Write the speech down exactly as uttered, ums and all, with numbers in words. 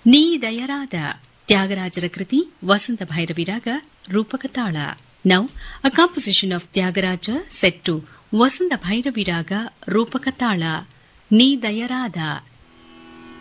ನೀ ದಯರಾದ ತ್ಯಾಗರಾಜರ ಕೃತಿ ವಸಂತ ಭೈರವಿ ರಾಗ ರೂಪಕ ತಾಳ. Now a composition of Tyagaraja set to ವಸಂತ ಭೈರವಿ ರಾಗ ರೂಪಕ ತಾಳ. ನೀ ದಯರಾದ